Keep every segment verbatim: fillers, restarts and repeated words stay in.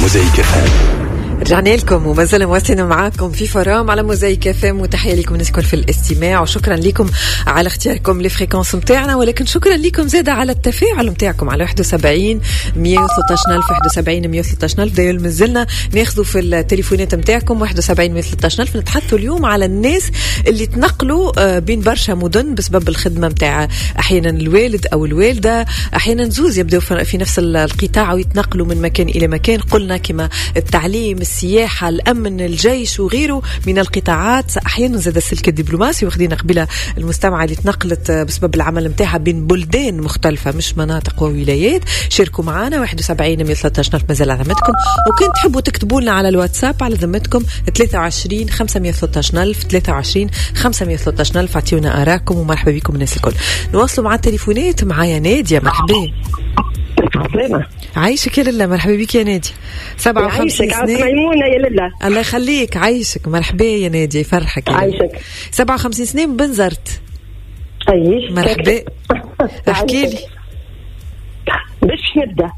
موزايك اف ام. رجعنا لكم وما زلنا مواصلين معاكم في فرام على موزايك اف ام. وتحية لكم نسكن في الاستماع، وشكرا لكم على اختياركم لفريكونس متاعنا، ولكن شكرا لكم زيادة على التفاعل متاعكم على واحد وسبعين مية وثلاثة عشر ألف واحد وسبعين مية وثلاثة عشر ألف. دايما مازلنا ناخذوا في التليفونات متاعكم واحد وسبعين مية وثلاثة عشر ألف. نتحدثوا اليوم على الناس اللي تنقلوا بين برشا مدن بسبب الخدمة متاع أحيانا الوالد أو الوالدة، أحيانا زوز يبدأوا في نفس القطاع ويتنقلوا من مكان إلى مكان. قلنا كما التعليم، السياحة، الأمن، الجيش وغيره من القطاعات. أحيانا زاد السلك الدبلوماسي، واخدين قبل المستمعة اللي تنقلت بسبب العمل متاعها بين بلدان مختلفة مش مناطق وولايات. شاركوا معنا واحد وسبعين مية وثلاثة عشر ألف مازال على ذمتكم، وكنت تحبوا تكتبوا لنا على الواتساب على ذمتكم ثلاثة وعشرين خمسمية وثلاثة عشر ألف ثلاثة وعشرين خمسمية وثلاثة عشر ألف. اعطيونا آراءكم ومرحبا بكم الناس الكل. نواصلوا مع التليفونات. معايا نادية، مرحبا. عايشك يا لله، مرحبا بك يا نادية. سبعة وخمسين سنة ميمونة يا لله. الله يخليك، عايشك، مرحبا يا نادية، يفرحك. عايشك. سبعة وخمسين سنة من بنزرت. أيه مرحبا. احكي لي باش نبدأ.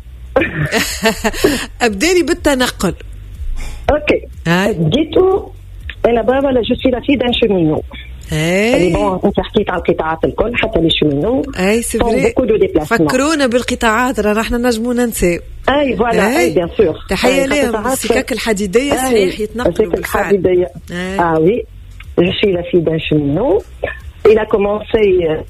أبدالي بالتنقل. أوكي. جيتو أنا بابا لا جو سوي لا في دان شومينو. اي بون انت حكيت على القطاعات الكل حتى لي شومينو. اي سي فري. فكرونا بالقطاعات رانا احنا نجمو ننسى. اي فوالا اي بيان سور. تحيه لهم. السكك الحديديه صحيح يتنقلوا بالفعل. الحديديه اه وي جو سوي لا في دان شومينو. il a commencé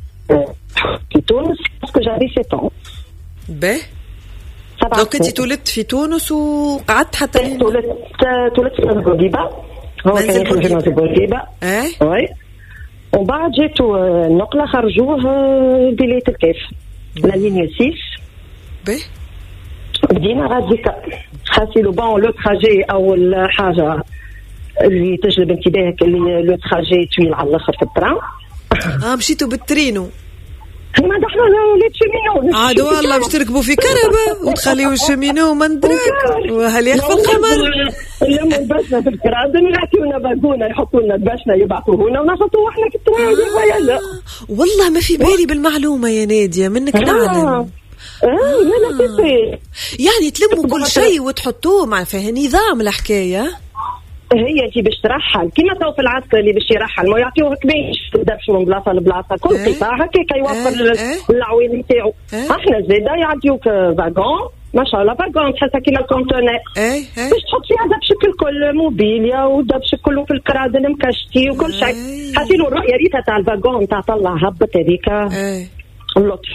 في تونس parce que j'avais sept ans. باهي. دونك انت تولدت في تونس وقعدت حتى لين تولدت تولدت في بورقيبه. هو كان يخرج في بورقيبه. اي وي. ومن بعد جاتوا النقله خرجوه بلايه الكيف لا لينيو ستة. باهي. بدينا غاديكا خاسيلو بون لو تراجي اول حاجه اللي تجلب انتباهك اللي لو تراجي طويل على الاخر في الترام. اه مشيتوا بالترينو. ما دحنا ولاد شمينو عاد والله باش تركبوا في كربه وتخليوا الشمينو ما ندرك وهل يخفى الخمر. لما لبسنا في الكرادن يعطيونا باقونه يحطوا لنا الباشنا يبعثوه لنا ونحطوا احنا كتراجي ويلا. والله ما في بالي بالمعلومه يا ناديه، منك نعلم. اه لا لا يعني تلموا كل شيء وتحطوه مع فيه نظام الحكايه. هي انت باش ترحل كيما تو في العسكر اللي باش يرحل ما يعطيوه كبيش تدبش من بلاصه لبلاصه كل قطاع هكاك يوفر العويل نتاعو. احنا زاده يعطيوك فاغون ما شاء الله فاغون تحسها كيما الكونتونير باش تحط فيها دبش الكل موبيليا ودبش كله في الكرادن مكشتي وكل شيء. حاسيلو الرؤيه ريتها تاع الفاغون تاع طلع هبط هذيك اللطف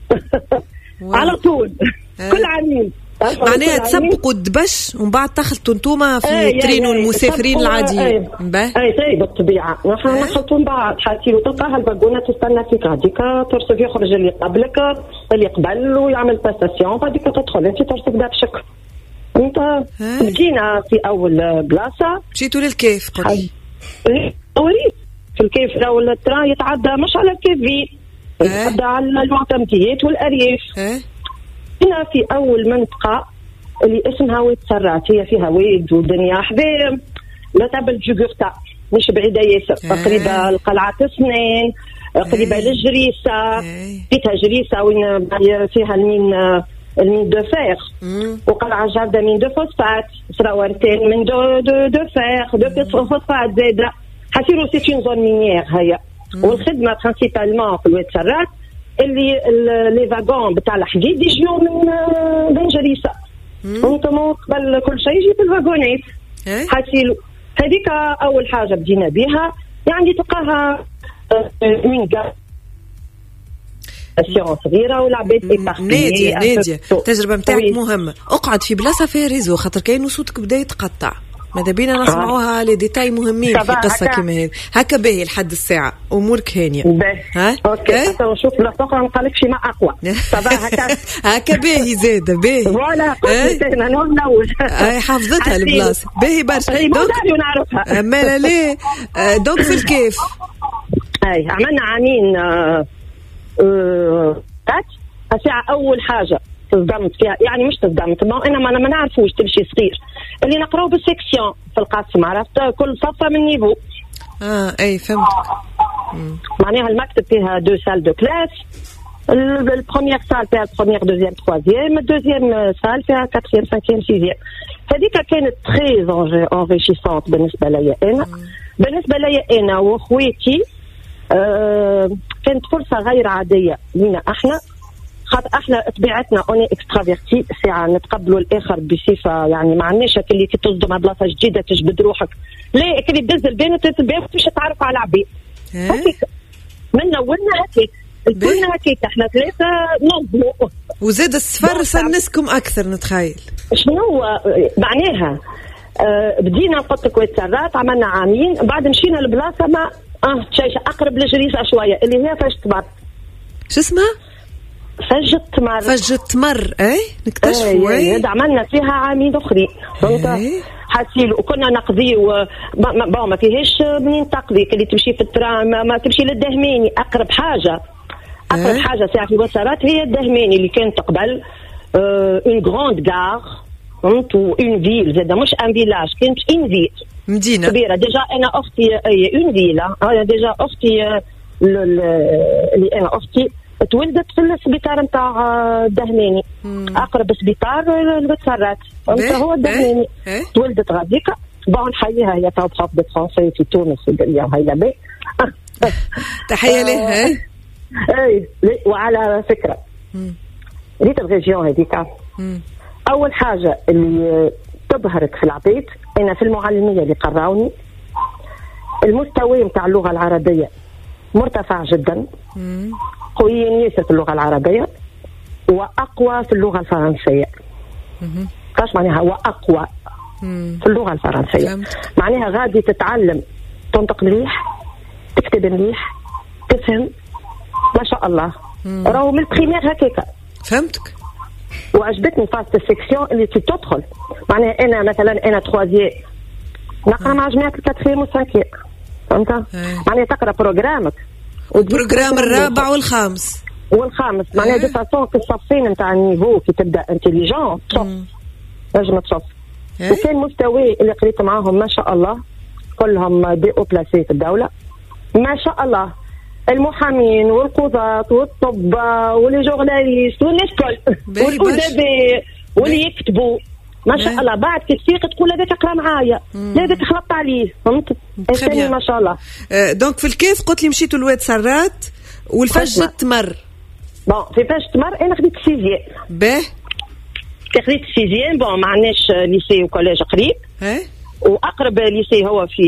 على طول كل عامين معناها تسبقوا الدبش ومن بعد تخلطوا انتوما في ايه ترينو المسافرين العاديين. باهي اي زي بالطبيعه نحن نخلطوا من بعض حاسين وتلقى هالباغونه تستنى فيك هذيك ترسف يخرج اللي قبلك اللي قبل ويعمل باساسيون بعديك تدخل انت ترسف دبشك. انت جينا في اول بلاصه مشيتوا للكيف قلت وريت في الكيف الاول الترا يتعدى مش على الكيفي يتعدى على المعتمديات والارياف. هنا في أول منطقة اللي اسمها ويد سرات هي فيها ويد والدنيا حبيب لا تابل جوغورتا مش بعيدة ياسر قريبة القلعة سنين قريبة للجريسة فيها جريسة وين فيها المين المين دو فير وقلعة جاردة من دو فوسفات سراورتين من دو دو دو فير دو فوسفات زايدة حسيرو سي اون زون مينيير هي. والخدمة برينسيبالمون في الويد سرات اللي لي فاغون بتاع الحديد يجيو من من جريسه انتم قبل كل شيء يجي في الفاغونات حاسيلو هذيك اول حاجه بدينا بها. يعني تلقاها من كار السيون صغيره والعباد ناديه ناديه التجربه نتاعك مهمه. اقعد في بلاصه فيها ريزو خاطر كاين صوتك بدا يتقطع. ماذا بينا نسمعوها لي ديتاي مهمين في قصة كما هذه. هكا باهي لحد الساعة أمورك هانية. ها أوكي حتى نشوف لا تقرأ نقلك شيء ما أقوى. صباح هكا هكا باهي زادة باهي. ولا قلت أنا نقول. أي حافظتها البلاصة باهي برشا. أي مداري ونعرفها. أما لا ليه دوك في الكيف. أي عملنا عامين تات الساعة أول حاجة. تصدمت فيها يعني مش تصدمت ما انا ما, ما نعرفوش تمشي صغير اللي نقراو بالسيكسيون في القسم عرفت كل صفه من نيفو. اه اي فهمت. معناها المكتب فيها دو سال دو كلاس. البروميير سال فيها البروميير دوزيام تروازيام الدوزيام سال فيها كاتريام سانكيام سيزيام هذيك كانت تري انريشيسونت بالنسبه لي انا. بالنسبه لي انا واخواتي آه كانت فرصه غير عاديه لنا احنا، خاطر احنا طبيعتنا اوني اكسترافيرتي، ساعه نتقبلوا الاخر بصفه يعني ما عندناش اللي كي تصدم على بلاصه جديده تجبد روحك، لا كي تدز البين وتدز البين باش تعرف على العباد هكاك منا ولنا هكاك كلنا هكاك احنا ثلاثه نظموا. وزاد السفر سنسكم اكثر نتخيل شنو معناها. آه بدينا قلت لك ويتسرات عملنا عامين، بعد مشينا لبلاصه ما اه شيء اقرب لجريسه شويه اللي هي فاش تمر. شو اسمها؟ فج التمر. فج التمر اي نكتشفوا اي هذا عملنا فيها عامين اخرين فهمت حاسيل. وكنا نقضي ما, ما, ما فيهاش منين تقضي اللي تمشي في الترام ما, ما تمشي للدهماني اقرب حاجه اقرب أه؟ حاجه ساعه في الوسارات هي الدهماني اللي كانت تقبل اون غروند غار فهمت اون فيل زاد مش ان فيلاج كانت اون فيل مدينه كبيره. ديجا انا اختي اون فيلا انا ديجا اختي اللي انا اختي تولدت في السبيطار نتاع الدهماني اقرب سبيطار الوسارات فهمت هو الدهماني. تولدت غاديك بون نحييها هي تو بروف دو فرونسي في تونس اليوم هاي لابي تحيه لها. اي وعلى فكره ريت الريجيون هذيك اول حاجه اللي تظهرك في العبيد انا في المعلميه اللي قراوني المستوى نتاع اللغه العربيه مرتفع جدا، قويين ياسر في اللغه العربيه واقوى في اللغه الفرنسيه. ايش معناها واقوى في اللغه الفرنسيه؟ معناها غادي تتعلم تنطق مليح تكتب مليح تفهم ما شاء الله. راهو من البريمير هكاك فهمتك. وعجبتني فاز السيكسيون اللي تدخل معناها انا مثلا انا تخوازيي نقرا مع جماعه الكاتريم والسانكيم فهمت معناها تقرا بروجرامك وبروجرام الرابع والخامس والخامس معناها دو فاسون في الصفين نتاع النيفو كي تبدا انتيليجون تصف نجم تصف. وكان مستوى اللي قريت معاهم ما شاء الله كلهم دي او بلاسي في الدوله ما شاء الله، المحامين والقضاة والطباء والجورناليست والناس كل والأدباء واللي يكتبوا ما شاء الله. بعد كي تفيق تقول هذاك اقرا معايا لا هذاك خلطت عليه فهمت الثاني ما شاء الله. أه دونك في الكيف قلت لي مشيتوا الواد سرات والفج تمر. بون في فج تمر انا خديت السيزيام باه خديت السيزيام بون ما عندناش ليسي وكوليج قريب واقرب ليسي هو في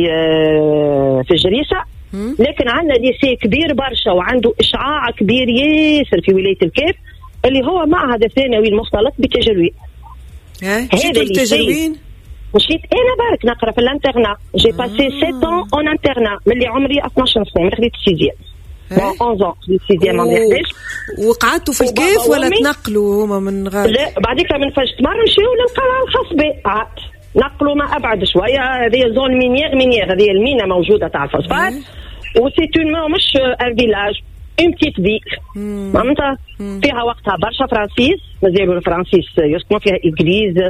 في جريسه لكن عندنا ليسي كبير برشا وعنده إشعاع كبير ياسر في ولاية الكيف اللي هو معهد الثانوي المختلط بتجروين. هذا التجروين مشيت انا بارك نقرا في الانترنا جي باسي سبعة اون اون انترنا ملي عمري اثناش سنه خديت السيزيام احدى عشر خديت السيزيام ما يحتاج. وقعدتوا في الكيف ولا تنقلوا هما من غير؟ لا بعديك من فجت مره نمشيو للقلعه الخصبه عاد نقلوا ما ابعد شويه. هذه زون مينيير مينيير هذه المينا موجوده تاع الفوسفات وسي اون مش ان فيلاج اون بتيت فيل فهمت فيها وقتها برشا فرانسيس مازالوا الفرانسيس يسكنوا فيها إنجليز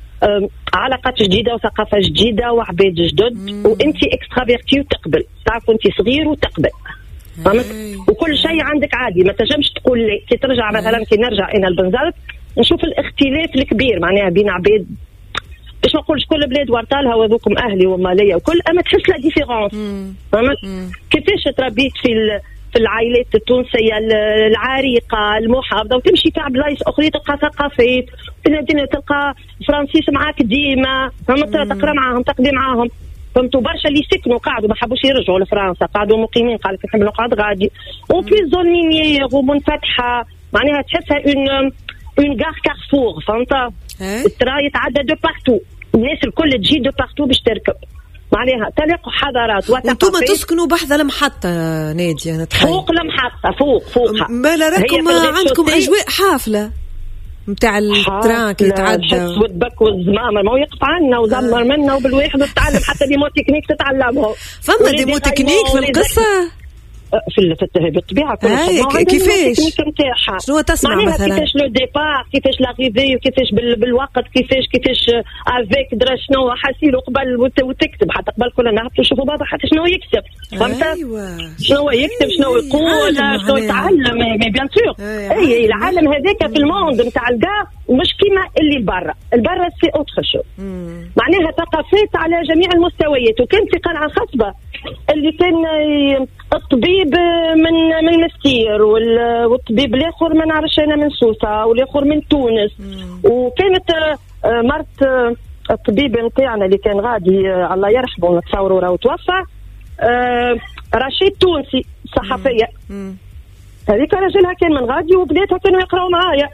علاقات جديده وثقافه جديده وعباد جدد وانت اكسترافيرتي وتقبل تعرف انت صغير وتقبل فهمت وكل شيء عندك عادي ما تنجمش تقول لي كي ترجع مثلا كي نرجع انا لبنزرت نشوف الاختلاف الكبير معناها بين عباد باش ما نقولش كل بلاد ورطالها وذوكم اهلي وماليه وكل اما تحس لا ديفيرونس فهمت كيفاش تربيت في في العائلات التونسيه العريقه المحافظه وتمشي تاع بلايص اخرى تلقى ثقافات تنادي تلقى فرانسيس معاك ديما فهمت تقرا معاهم تقضي معاهم فهمتوا برشا اللي سكنوا قاعدوا ما حبوش يرجعوا لفرنسا قاعدوا مقيمين قال لك نحب نقعد غادي وفي زون مينيير ومنفتحه معناها تحسها اون اون غار كارفور فهمت الترا يتعدى دو بارتو الناس الكل تجي دو بارتو باش تركب معناها تلاقوا حضارات وثقافات. وانتم تسكنوا بحذا المحطه نادي انا تخيل فوق المحطه فوق فوقها ما لا راكم عندكم اجواء حافله نتاع التران كي يتعدى والبك والزمامه ما يقف عنا وزمر منا وبالواحد وتتعلم حتى ديمو تكنيك تتعلمه فما ديمو تكنيك في القصه في في بالطبيعه كل خدمه كيفاش نتاعها. شنو تسمع مثلا كيفاش لو ديبار، كيفاش لاريفي، وكيفاش بالوقت، كيفاش كيفاش افيك درا شنو حاسيلو قبل وتكتب حتى قبل كنا نهبطوا نشوفوا بعض حتى شنو يكتب فهمت. أيوة. شنو يكتب شنو يقول شنو يتعلم مي بيان سور. اي العالم هذاك في الموند نتاع الكاع مش كيما اللي برا، البرا سي اوتر شو معناها ثقافات على جميع المستويات. وكان في قلعه خصبه اللي كان الطبيب من من مسكير والطبيب الاخر ما نعرفش انا من سوسه والاخر من تونس. وكانت مرت الطبيب نتاعنا اللي كان غادي الله يرحمه نتصوروا راه توفى رشيد تونسي صحفيه. هذيك راجلها كان من غادي وبناتها كانوا يقراوا معايا.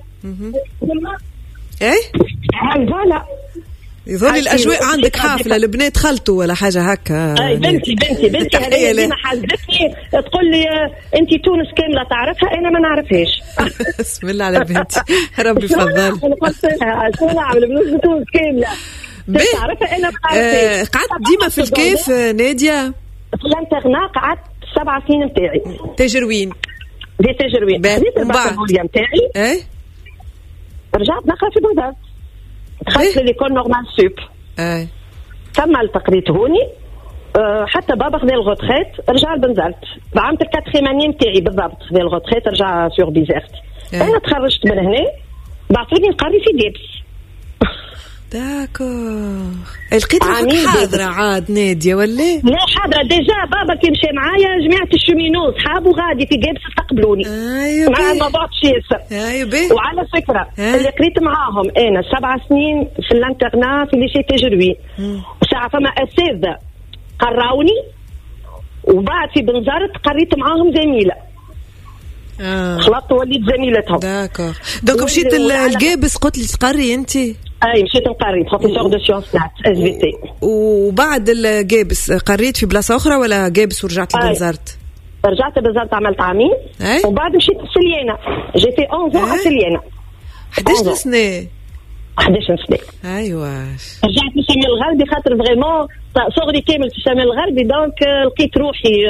ايه فوالا يظل الاجواء عندك حافله البنات خلطوا ولا حاجه هكا. اي بنتي بنتي بنتي هذه ما حاسبتني تقول لي انت تونس كامله تعرفها انا ما نعرفهاش. بسم الله على بنتي ربي يفضل. انا قلت لها شنو نعمل بنوز تونس كامله تعرفها انا ما نعرفهاش. قعدت ديما في الكيف ناديه؟ في الانترنا قعدت سبع سنين نتاعي تجروين دي تجروين خديت البكالوريا نتاعي. ايه رجعت نقرا في بغداد دخلت ليكول نورمال سوب. اي كملت قريت هوني أه حتى بابا خذا الغوتريت رجع لبنزرت عام الكاتخيم اني نتاعي بالضبط خذا الغوتريت رجع سور بيزيرت. انا تخرجت من هنا بعثوني نقري في جيبس. داكور لقيت روحك حاضرة عاد نادية ولا؟ لا حاضرة ديجا بابا كي مشى معايا جماعة الشومينو صحابه غادي في جيبس استقبلوني. ايوه مع ما بعدش ياسر. ايوه وعلى فكرة أه. اللي قريت معاهم انا سبع سنين في الانترنا في ليشي تجروي ساعة فما اساتذة قراوني وبعد في بنزرت قريت معاهم زميلة. اه خلطت وليت زميلتهم. داكور دونك مشيت الجابس قلت لي تقري انت؟ اي مشيت نقري بروفيسور دو سيونس نات اس في تي. وبعد الجابس قريت في بلاصه اخرى ولا جابس ورجعت لبنزرت؟ رجعت بنزرت عملت عامين وبعد مشيت لسليانة جي في احد عشر على سليانة. احد عشر سنة احد عشر سنة. ايوه رجعت للشمال الغربي خاطر فريمون صغري كامل في الشمال الغربي دونك لقيت روحي.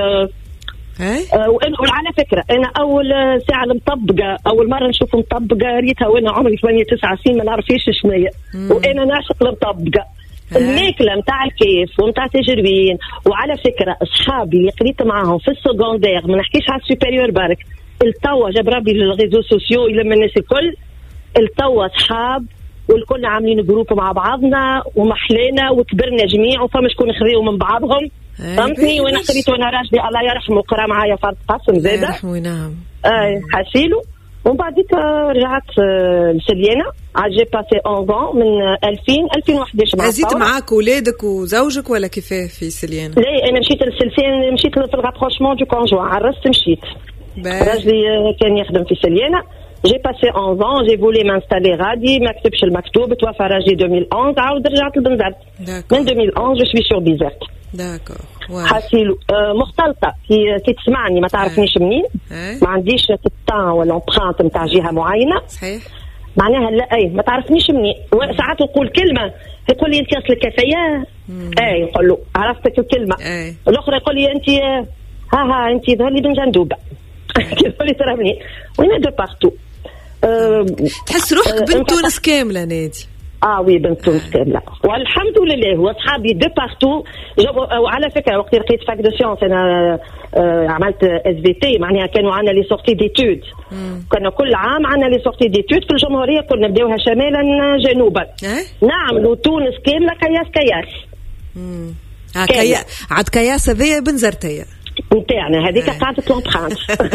أه وعلى فكرة أنا أول ساعة المطبقة أول مرة نشوف مطبقة ريتها وأنا عمري ثمانية تسعة سنين ما نعرفيش شنية وأنا نعشق المطبقة. الماكلة متاع الكيف ومتاع تجربين. وعلى فكرة أصحابي اللي قريت معاهم في السكوندير ما نحكيش على السوبريور بارك التوا جاب ربي للريزو سوسيو لما الناس الكل التوا أصحاب والكل عاملين جروب مع بعضنا ومحلينا وكبرنا جميع وفما شكون خذيوا من بعضهم فهمتني. وانا قريت وانا راجلي الله يرحمه قرا معايا فرد قاسم زاده الله يرحمه. نعم اي حاسيلو. ومن بعديك رجعت لسليانة عاد جي باسي أونغون من ألفين ألفين وواحد عشر. عزيت معاك ولادك وزوجك ولا كيفاه في سليانة؟ لا انا مشيت للسلسله مشيت في الغابروشمون دو كونجوان عرست مشيت. راجلي كان يخدم في سليانة جي باسي أحد عشر جي فولي مانستالي غادي ما كتبش المكتوب توفى راجلي ألفين وأحد عشر عاود رجعت لبنزرت من ألفين وأحد عشر جو سوي سور بيزرت. داكور حاسيلو آه مختلطه كي كي تسمعني ما تعرفنيش منين ما عنديش التان ولا امبرانت نتاع جهه معينه صحيح معناها لا اي ما تعرفنيش منين. ساعات نقول كلمه يقول لي انت اصلك كفايه اي نقول له عرفتك الكلمه الاخرى يقول لي انت ها ها انت ظهر لي بن جندوبه يقول لي ترى وين دو بارتو. أه تحس روحك بنت تونس كامله نادي؟ اه وي بنت تونس كامله والحمد لله. واصحابي دو بارتو وعلى فكره وقت لقيت فاك دو سيونس انا آه عملت اس في تي معناها كانوا عندنا لي سورتي ديتود كنا كل عام عندنا لي سورتي ديتود في الجمهوريه كنا نبداوها شمالا جنوبا نعملوا تونس كامله كياس كياس. امم ها كيا عاد كياس هذيا بنزرتيه نتاعنا هذيك قاعدة لونبرانت.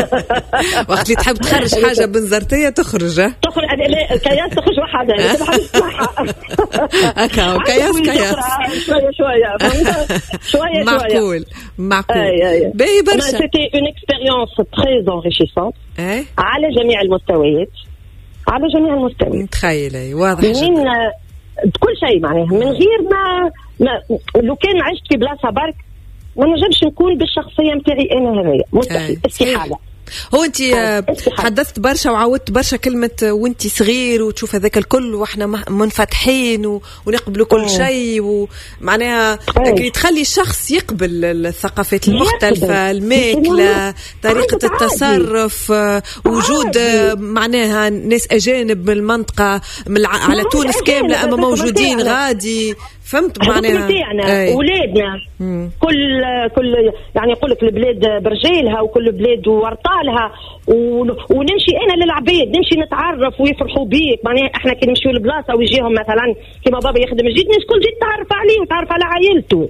وقت اللي تحب تخرج حاجة بنزرتية تخرج تخرج كياس تخرج وحدة ما تحبش تسمعها هكا كياس كياس شوية شوية شوية معقول معقول باهي برشا. سيتي اون اكسبيريونس تري انريشيسونت على جميع المستويات على جميع المستويات متخيلة واضح من بكل شيء معناها من غير ما, ما لو كان عشت في بلاصة برك ما نجمش نكون بالشخصيه نتاعي انا هذيا مستحيل استحاله هو انت حدثت برشا وعودت برشا كلمة وانت صغير وتشوف هذاك الكل واحنا منفتحين ونقبلوا كل شيء، ومعناها تخلي الشخص يقبل الثقافات المختلفة، الماكلة، طريقة التصرف، وجود معناها ناس أجانب من المنطقة من على تونس كاملة أما موجودين غادي. فهمت معناها أولادنا كل كل يعني يقول لك البلاد برجالها وكل بلاد ورطالها، ونمشي انا للعباد نمشي نتعرف ويفرحوا بيك. معناها احنا كي نمشيو لبلاصه ويجيهم مثلا كيما بابا يخدم الجيت الناس كل جيت تعرف عليه وتعرف على عائلته،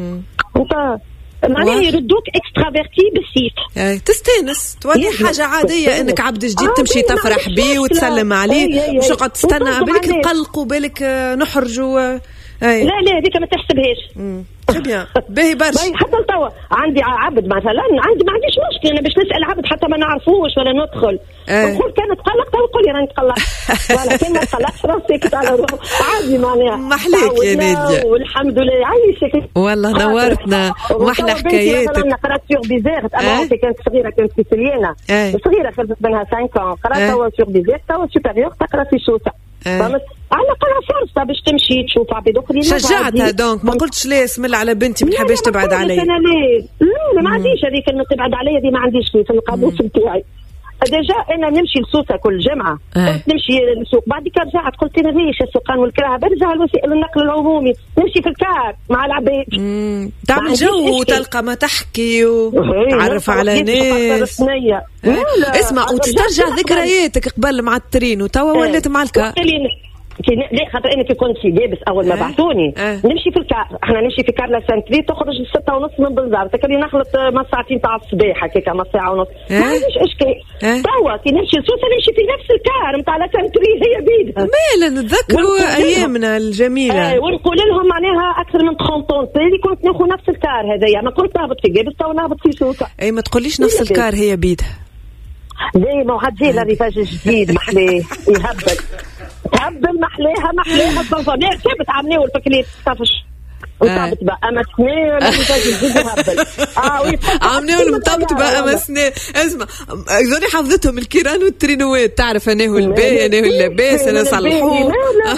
معناها يردوك اكسترافيرتي بالسيف. اي تستانس تولي حاجه عاديه انك عبد جديد تمشي تفرح بيه وتسلم عليه، مش تقعد تستنى بالك نقلق وبالك نحرج. أي. لا لا هذيك ما تحسبهاش. بيان باهي برشا. حتى توا عندي عبد مثلا عندي ما عنديش مشكله انا باش نسال عبد حتى ما نعرفوش ولا ندخل نقول كان تقلق تو يقول لي راني تقلق ولا كان ما تقلقش راسك على روحه عادي معناها. محليك يا نادية والحمد لله يعيشك والله نورتنا ومحلى حكاياتك. انا قرات سور بيزيرت انا كانت صغيره كانت سيسيليانه صغيره خلصت منها خمسة قرات توا سور بيزيرت توا سوبيريور تقرا في شوسه فهمت على قناة فرصة باش تمشي تشوف عبيد أخرين. شجعتها دونك ما قلتش ليه اسمل على بنتي ما نحبش تبعد علي. أنا ليه لا ما عنديش هذيك إنه تبعد علي دي ما عنديش في القاموس بتاعي. ديجا أنا نمشي لسوسة كل جمعة قلت نمشي للسوق بعد كده رجعت قلت أنا ليش السوقان والكراهة برجع الوسائل النقل العمومي نمشي في الكار مع العبيد تعمل جو وتلقى ما تحكي وتعرف على ناس. اسمع وتسترجع ذكرياتك قبل مع الترين وتوا ولات مع الكار. ليه خاطر انا كي كنت في جابس اول ما بعثوني أه. نمشي في الكار احنا نمشي في كارلا سانتري تخرج الستة ونص من بنزار تكلي نخلط ما ساعتين تاع الصباح هكاك ما ساعه ونص أه. ما عنديش اشكال أه. توا كي نمشي لسوسه نمشي في نفس الكار نتاع لا سانتري هي بيدها مالا نتذكروا ايامنا الجميله أه. ونقول لهم معناها اكثر من ثلاثين اللي كنت ناخذ نفس الكار هذايا ما كنت نهبط في جابس تو نهبط في سوسه. اي ما تقوليش نفس الكار هي بيدها زي ما هاد جيل الريفاج الجديد محليه يهبل هبل محليها محليها الصنفانية كيف تعمليه الفكليت طفش وطابت بقى مسنين الريفاج الجديد يهبل عمليه المطابت بقى مسنين. اسمع ذولي حفظتهم الكيران والترينوات تعرف انا هو الباي انا هو اللباس انا صلحوه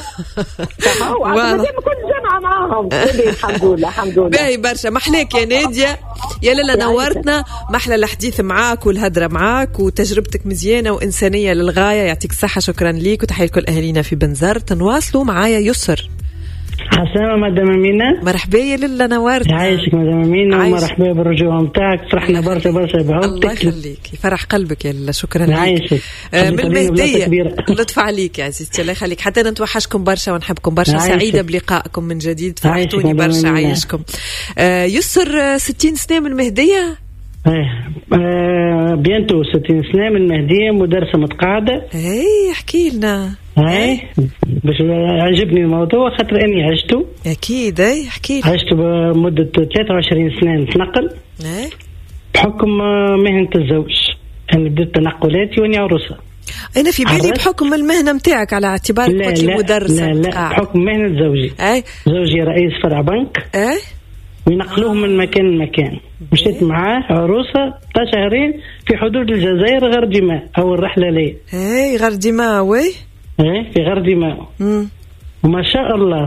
والله كل جمعة معاهم الحمد لله الحمد لله باهي برشا. محلاك يا نادية يا لالا نورتنا محلى الحديث معاك والهدرة معاك وتجربتك مزيانة وإنسانية للغاية. يعطيك الصحة شكرا ليك وتحية لكل أهالينا في بنزرت. تنواصلوا معايا يسر. حسنا مدام أمينة مرحبا يا لالا نورتنا. عايشك مدام أمينة ومرحبا بالرجوع متاعك فرحنا برشا برشا بعودتك. الله يخليك يفرح قلبك يا لالا شكرا لك. عايشك آه من المهدية لطف عليك يا عزيزتي الله يخليك حتى نتوحشكم برشا ونحبكم برشا. سعيدة بلقائكم من جديد فرحتوني برشا عايشكم. آه يسر ستين سنة من المهدية. ايه آه بينتو ستين سنة من المهدية مدرسة متقاعدة. ايه احكي لنا. ايه باش عجبني الموضوع خاطر اني عشته. اكيد ايه احكي لنا. عشته بمدة ثلاثة وعشرين سنة نتنقل ايه بحكم مهنة الزوج انا بديت تنقلاتي واني عروسة. انا في بالي بحكم المهنة متاعك على اعتبارك كنت مدرسة. لا لا لا بحكم مهنة زوجي. ايه زوجي رئيس فرع بنك. ايه وينقلوه من مكان لمكان. مشيت معاه عروسة تا شهرين في حدود الجزائر غرديماء أول رحلة لي. ايه غرديماء وي ايه في غرديماء. وما شاء الله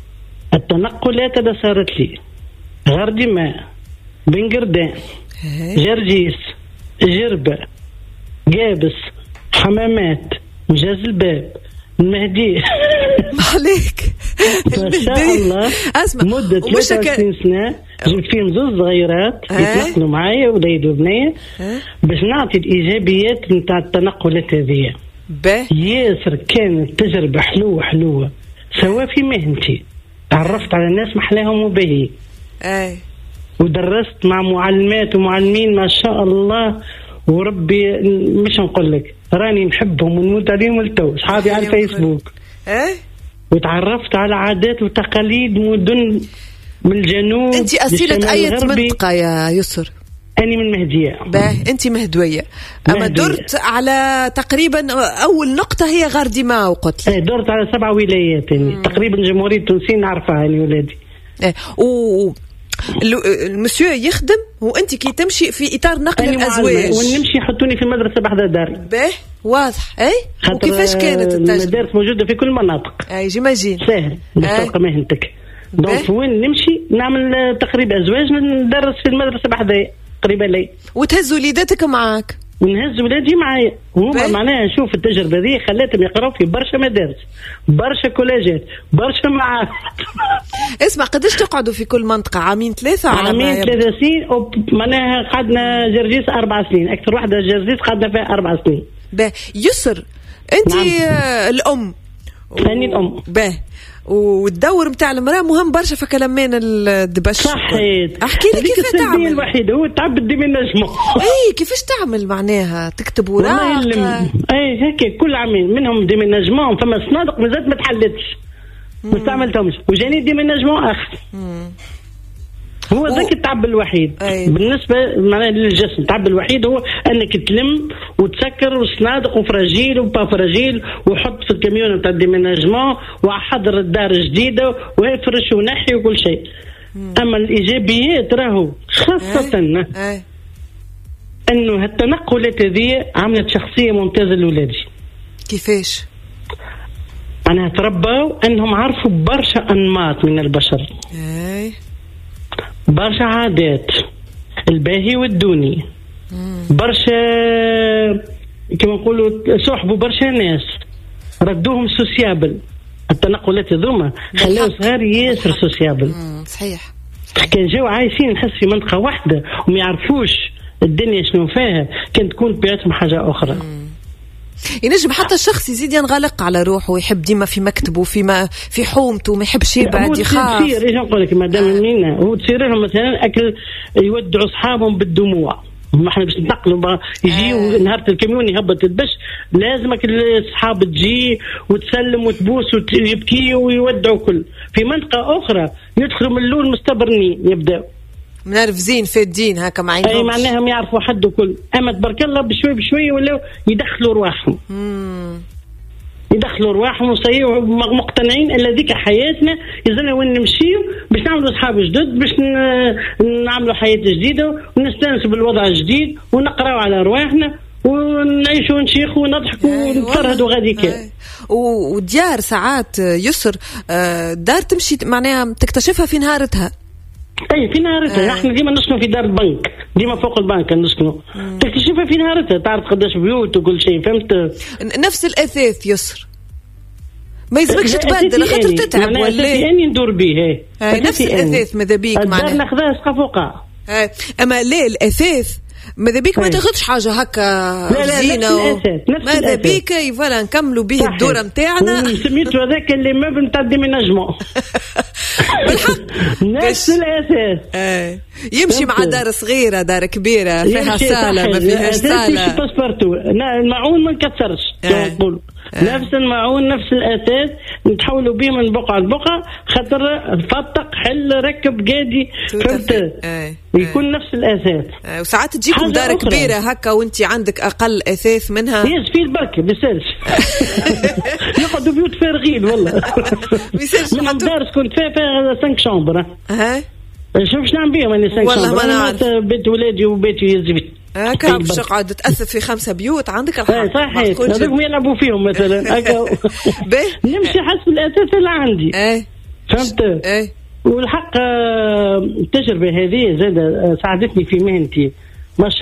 التنقلات اللي صارت لي غرديماء بن قردان جرجيس جربة جابس حمامات مجاز الباب المهدي عليك ما شاء الله. اسمع مدة ثلاثة وعشرين سنة جبت فيهم زوج صغيرات يتنقلوا معايا وليد وبنية باش نعطي الإيجابيات نتاع التنقلات هذه. ياسر كانت تجربة حلوة حلوة سواء في مهنتي تعرفت على ناس محلاهم وبهي اي ودرست مع معلمات ومعلمين ما شاء الله وربي مش نقول لك راني نحبهم ونموت عليهم التو اصحابي على الفيسبوك. ايه وتعرفت على عادات وتقاليد مدن من الجنوب. انت أصيلة أي منطقة يا يسر؟ أنا من مهدية. باه انت مهدوية. اما درت على تقريبا اول نقطة هي غرديماء وقلت ايه درت على سبع ولايات يعني تقريبا جمهورية تونسية نعرفها يعني ولادي. ايه و المسيو يخدم وانت كي تمشي في اطار نقل الازواج ونمشي يحطوني في المدرسه بحذا داري. باهي واضح. اي وكيفاش كانت التجربه؟ المدارس موجوده في كل المناطق. اي جيماجين سهل تلقى مهنتك. دونك وين نمشي نعمل تقريب ازواج ندرس في المدرسه بحذايا قريبه لي. وتهز وليداتك معاك؟ ونهز ولادي معايا وهما معناها نشوف التجربه ذي خلاتهم يقراوا في برشا مدارس برشا كولاجات برشا معاهد. اسمع قداش تقعدوا في كل منطقه؟ عامين ثلاثه على عامين ثلاثة سنين معناها قعدنا جرجيس اربع سنين. اكثر واحده جرجيس قعدنا فيها اربع سنين. باه يسر انت نعم. الام ثاني و... الام باه والدور متاع المراه مهم برشا في كلمان الدبش. صحيت. احكي لي كيف تعمل. الوحيد هو تعب الديميناجمون. اي كيفاش تعمل معناها تكتب وراق؟ اي هيك كل عامين منهم ديميناجمون. فما صنادق مازالت ما تحلتش ما استعملتهمش وجاني ديميناجمون اخر. مم. هو ذاك التعب الوحيد. أيه. بالنسبه معناها للجسم التعب الوحيد هو انك تلم وتسكر وصنادق وفراجيل وبا فراجيل وحط في الكاميون نتاع الديميناجمون وحضر الدار جديده وافرش ونحي وكل شيء. اما الايجابيات راهو خاصه أيه. أيه. انه التنقلات هذه عملت شخصيه ممتازه لاولادي. كيفاش؟ انا تربوا انهم عرفوا برشا انماط من البشر. اي برشا عادات الباهي والدوني. برشا كما نقولوا صحبوا برشا ناس ردوهم سوسيابل. التنقلات هذوما خلاو صغار ياسر سوسيابل. صحيح. كان جاو عايشين نحس في منطقه واحده وما يعرفوش الدنيا شنو فيها كان تكون بيئتهم حاجه اخرى. مم. ينجم حتى الشخص يزيد ينغلق على روحه ويحب ديما في مكتبه في ما في حومته ما يحبش يبعد يخاف. تصير ايش نقول لك مادام آه. منا هو تصير لهم مثلا اكل يودعوا اصحابهم بالدموع. ما احنا باش ننتقلوا يجيوا آه. نهار الكاميون يهبط البش لازمك الاصحاب تجي وتسلم وتبوس ويبكي ويودعوا كل. في منطقه اخرى يدخلوا من الاول مستبرنين يبداوا منرفزين في الدين هكا ما عندهمش. اي معناها يعرفوا حد وكل. اما تبارك الله بشوي بشوي ولاو يدخلوا رواحهم. امم يدخلوا رواحهم وصيوا مقتنعين ان ذيك حياتنا يزلنا وين نمشيو باش نعملوا اصحاب جدد باش نعملوا حياه جديده ونستانسوا بالوضع الجديد ونقراو على رواحنا ونعيشوا ونشيخوا ونضحكوا ونتفرهدوا غادي كان. وديار ساعات يسر دار تمشي معناها تكتشفها في نهارتها. اي في نهارتها. احنا ديما نسكنوا في دار البنك ديما فوق البنك نسكنوا تكتشفها في نهارتها تعرف قداش بيوت وكل شيء فهمت. نفس الاثاث يسر ما يلزمكش تبدل خاطر تتعب ولا اني ندور به. نفس الاثاث ماذا بيك معناها ناخذها سقف فوقها. اما لا الاثاث ماذا بيك ما تاخذش حاجه هكا زينه ماذا بيك فوالا نكملوا به الدوره نتاعنا. سميتو هذاك اللي مبل نتاع الديميناجمون بالحق نفس الاساس. آه. يمشي مع دار صغيره دار كبيره فيها صاله ما فيهاش صاله. باسبورتو المعون ما نكسرش آه. نقول آه. نفس المعون نفس الاساس نتحولوا به من بقعه لبقعه خاطر فتق حل ركب قادي فهمت. آه. يكون آه. نفس الاساس. آه. وساعات تجيكم دار أخرى. كبيره هكا وانت عندك اقل اثاث منها. يس في البركه بيسالش يقعدوا بيوت فارغين والله. بيسالش من دار كنت فيها فيها خمس شامبر. ها شوف شنو نعمل بيهم انا خمس والله ما نعرف. بيت ولادي وبيتي يزبط هكا باش تقعد تاثر في خمسه بيوت عندك الحق. صحيح هذوك يلعبوا فيهم مثلا هكا نمشي حسب الاساس اللي عندي. اي فهمت. اي والحق التجربه هذه زاد ساعدتني في مهنتي.